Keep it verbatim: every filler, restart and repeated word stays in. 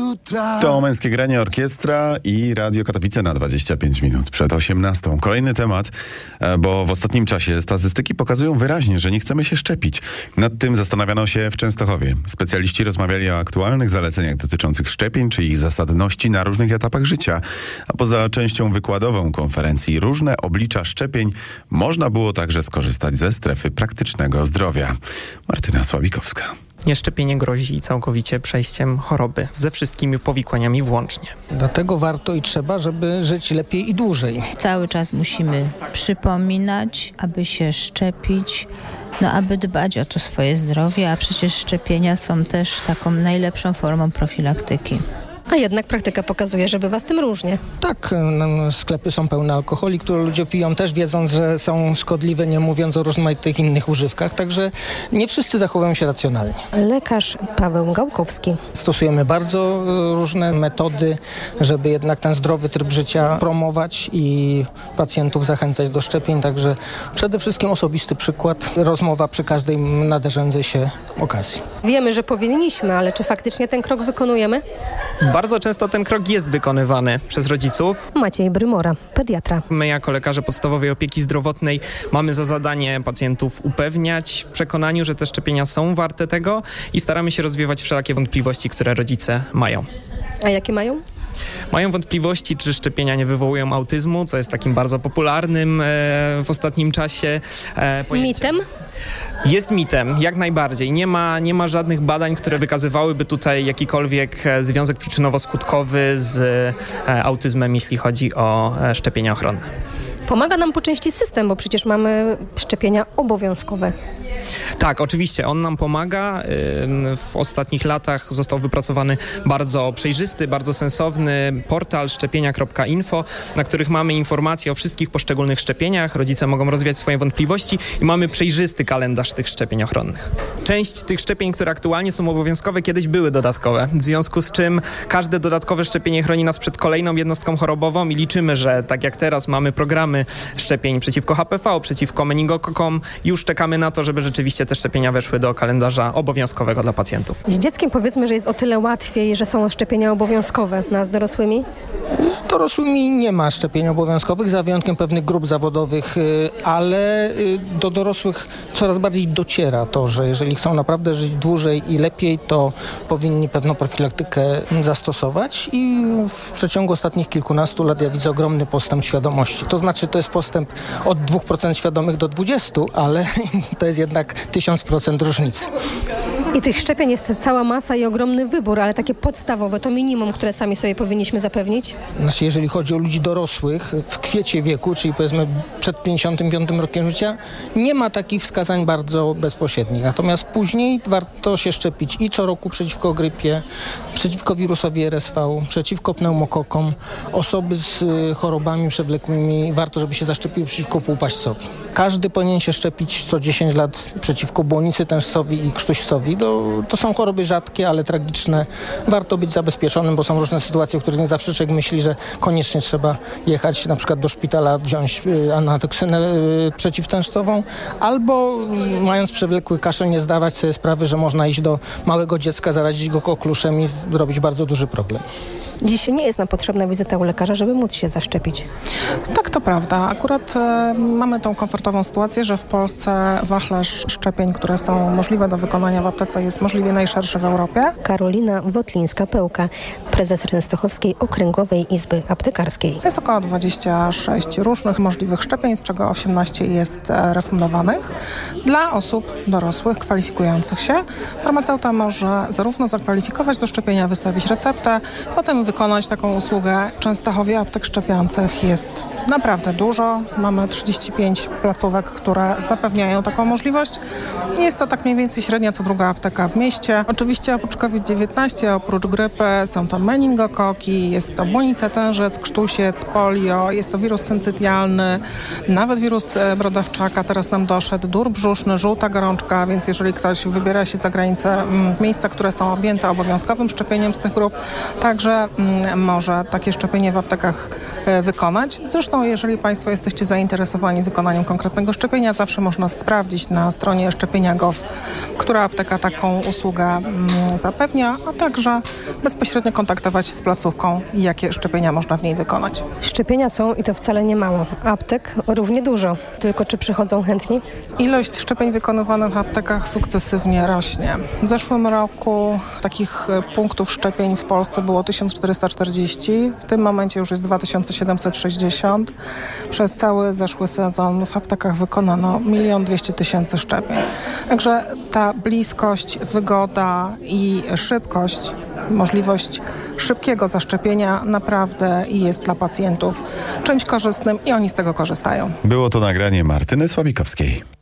jutra. To Męskie Granie, Orkiestra i Radio Katowice na dwadzieścia pięć minut przed osiemnastą. Kolejny temat, bo w ostatnim czasie statystyki pokazują wyraźnie, że nie chcemy się szczepić. Nad tym zastanawiano się w Częstochowie. Specjaliści rozmawiali o aktualnych zaleceniach dotyczących szczepień czy ich zasadności na różnych etapach życia. A poza częścią wykładową konferencji Różne oblicza szczepień można było także skorzystać ze strefy praktycznego zdrowia. Martyna Sławikowska. Nieszczepienie grozi całkowicie przejściem choroby, ze wszystkimi powikłaniami włącznie. Dlatego warto i trzeba, żeby żyć lepiej i dłużej. Cały czas musimy przypominać, aby się szczepić, no aby dbać o to swoje zdrowie, a przecież szczepienia są też taką najlepszą formą profilaktyki. A jednak praktyka pokazuje, że bywa z tym różnie. Tak, no, sklepy są pełne alkoholi, które ludzie piją też wiedząc, że są szkodliwe, nie mówiąc o rozmaitych innych używkach, także nie wszyscy zachowują się racjonalnie. Lekarz Paweł Gałkowski. Stosujemy bardzo różne metody, żeby jednak ten zdrowy tryb życia promować i pacjentów zachęcać do szczepień, także przede wszystkim osobisty przykład, rozmowa przy każdej nadarzającej się okazji. Wiemy, że powinniśmy, ale czy faktycznie ten krok wykonujemy? Bardzo często ten krok jest wykonywany przez rodziców. Maciej Brymora, pediatra. My jako lekarze podstawowej opieki zdrowotnej mamy za zadanie pacjentów upewniać w przekonaniu, że te szczepienia są warte tego i staramy się rozwiewać wszelakie wątpliwości, które rodzice mają. A jakie mają? Mają wątpliwości, czy szczepienia nie wywołują autyzmu, co jest takim bardzo popularnym e, w ostatnim czasie e, pojęciem. Mitem? Jest mitem, jak najbardziej. Nie ma, nie ma żadnych badań, które wykazywałyby tutaj jakikolwiek związek przyczynowo-skutkowy z e, autyzmem, jeśli chodzi o e, szczepienia ochronne. Pomaga nam po części system, bo przecież mamy szczepienia obowiązkowe. Tak, oczywiście, on nam pomaga. W ostatnich latach został wypracowany bardzo przejrzysty, bardzo sensowny portal szczepienia kropka info, na których mamy informacje o wszystkich poszczególnych szczepieniach. Rodzice mogą rozwiać swoje wątpliwości i mamy przejrzysty kalendarz tych szczepień ochronnych. Część tych szczepień, które aktualnie są obowiązkowe, kiedyś były dodatkowe, w związku z czym każde dodatkowe szczepienie chroni nas przed kolejną jednostką chorobową i liczymy, że tak jak teraz mamy programy szczepień przeciwko H P V, przeciwko meningokokom, już czekamy na to, żeby rzeczywiście te szczepienia weszły do kalendarza obowiązkowego dla pacjentów. Z dzieckiem powiedzmy, że jest o tyle łatwiej, że są szczepienia obowiązkowe, no a z dorosłymi? Z dorosłymi nie ma szczepień obowiązkowych, za wyjątkiem pewnych grup zawodowych, ale do dorosłych coraz bardziej dociera to, że jeżeli chcą naprawdę żyć dłużej i lepiej, to powinni pewną profilaktykę zastosować i w przeciągu ostatnich kilkunastu lat ja widzę ogromny postęp świadomości. To znaczy, to jest postęp od dwóch procent świadomych do dwudziestu procent, ale to jest jednak tysiąc procent różnicy. I tych szczepień jest cała masa i ogromny wybór, ale takie podstawowe, to minimum, które sami sobie powinniśmy zapewnić? Znaczy, jeżeli chodzi o ludzi dorosłych w kwiecie wieku, czyli powiedzmy przed pięćdziesiątym piątym rokiem życia, nie ma takich wskazań bardzo bezpośrednich. Natomiast później warto się szczepić i co roku przeciwko grypie, przeciwko wirusowi R S V, przeciwko pneumokokom. Osoby z chorobami przewlekłymi warto, żeby się zaszczepiły przeciwko półpaścowi. Każdy powinien się szczepić co dziesięć lat przeciwko błonicy tężcowi i krztuścowi. To, to są choroby rzadkie, ale tragiczne. Warto być zabezpieczonym, bo są różne sytuacje, w których nie zawsze człowiek myśli, że koniecznie trzeba jechać na przykład do szpitala, wziąć anatoksynę przeciwtężcową, albo mając przewlekły kaszel nie zdawać sobie sprawy, że można iść do małego dziecka, zarazić go kokluszem i zrobić bardzo duży problem. Dziś nie jest nam potrzebna wizyta u lekarza, żeby móc się zaszczepić. Tak, to prawda. Akurat e, mamy tą komfortową sytuację, że w Polsce wachlarz szczepień, które są możliwe do wykonania w aptece, jest możliwie najszerszy w Europie. Karolina Wotlińska-Pełka, prezes Częstochowskiej Okręgowej Izby Aptekarskiej. Jest około dwadzieścia sześć różnych możliwych szczepień, z czego osiemnaście jest e, refundowanych dla osób dorosłych kwalifikujących się. Farmaceuta może zarówno zakwalifikować do szczepienia, wystawić receptę, potem wykonać taką usługę. W Częstochowie aptek szczepiących jest naprawdę dużo. Mamy trzydzieści pięć placówek, które zapewniają taką możliwość. Jest to tak mniej więcej średnia co druga apteka w mieście. Oczywiście oprócz COVID dziewiętnaście, oprócz grypy są to meningokoki, jest to błonica tężec, krztusiec, polio, jest to wirus syncytialny, nawet wirus brodawczaka teraz nam doszedł, dur brzuszny, żółta gorączka, więc jeżeli ktoś wybiera się za granicę w miejsca, które są objęte obowiązkowym szczepieniem z tych grup, także może takie szczepienie w aptekach wykonać. Zresztą jeżeli Państwo jesteście zainteresowani wykonaniem konkretnego konkretnego szczepienia, zawsze można sprawdzić na stronie szczepienia kropka gov, która apteka taką usługę mm, zapewnia, a także bezpośrednio kontaktować się z placówką i jakie szczepienia można w niej wykonać. Szczepienia są i to wcale nie mało. Aptek równie dużo. Tylko czy przychodzą chętni? Ilość szczepień wykonywanych w aptekach sukcesywnie rośnie. W zeszłym roku takich punktów szczepień w Polsce było tysiąc czterysta czterdzieści, w tym momencie już jest dwa tysiące siedemset sześćdziesiąt. Przez cały zeszły sezon w aptekach wykonano milion dwieście tysięcy szczepień. Także ta bliskość, wygoda i szybkość, możliwość szybkiego zaszczepienia naprawdę jest dla pacjentów czymś korzystnym i oni z tego korzystają. Było to nagranie Martyny Sławikowskiej.